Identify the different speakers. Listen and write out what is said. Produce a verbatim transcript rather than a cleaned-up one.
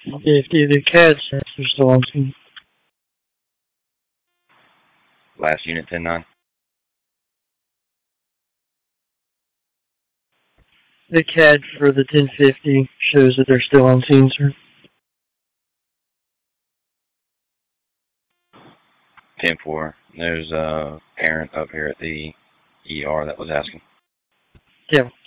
Speaker 1: fifty, the C A D sensors are still on scene.
Speaker 2: Last unit, ten nine.
Speaker 1: The C A D for the ten fifty shows that they're still on scene, sir.
Speaker 2: ten four. There's a parent up here at the E R that was asking.
Speaker 1: Yeah.